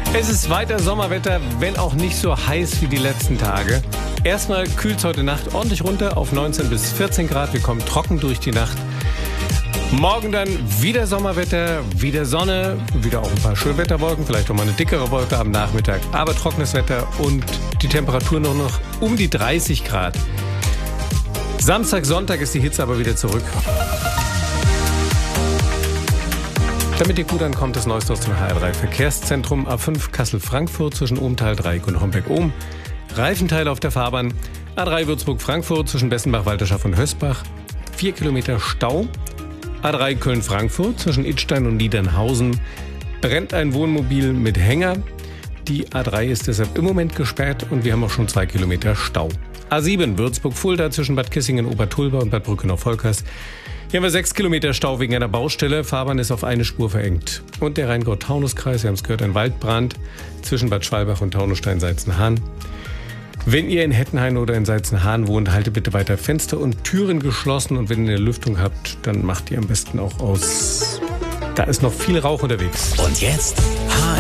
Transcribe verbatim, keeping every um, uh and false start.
Es ist weiter Sommerwetter, wenn auch nicht so heiß wie die letzten Tage. Erstmal kühlt es heute Nacht ordentlich runter auf neunzehn bis vierzehn Grad. Wir kommen trocken durch die Nacht. Morgen dann wieder Sommerwetter, wieder Sonne, wieder auch ein paar Schönwetterwolken, vielleicht auch mal eine dickere Wolke am Nachmittag, aber trockenes Wetter und die Temperatur nur noch um die dreißig Grad. Samstag, Sonntag ist die Hitze aber wieder zurück. Damit ihr gut ankommt, das Neueste aus dem H R drei Verkehrszentrum. A fünf Kassel-Frankfurt zwischen Ohmtal-Dreieck und Homberg-Ohm. Reifenteile auf der Fahrbahn. A drei Würzburg-Frankfurt zwischen Bessenbach, Walterschaft und Hösbach. Vier Kilometer Stau. A drei Köln-Frankfurt zwischen Idstein und Niedernhausen. Brennt ein Wohnmobil mit Hänger. Die A drei ist deshalb im Moment gesperrt und wir haben auch schon zwei Kilometer Stau. A sieben Würzburg-Fulda zwischen Bad Kissingen-Obertulba und Bad Brückenau-Volkers. Hier haben wir sechs Kilometer Stau wegen einer Baustelle. Fahrbahn ist auf eine Spur verengt. Und der Rheingau-Taunus-Kreis, wir haben es gehört, ein Waldbrand zwischen Bad Schwalbach und Taunusstein-Seizenhahn. Wenn ihr in Hettenhain oder in Seizenhahn wohnt, haltet bitte weiter Fenster und Türen geschlossen. Und wenn ihr eine Lüftung habt, dann macht die am besten auch aus. Da ist noch viel Rauch unterwegs. Und jetzt H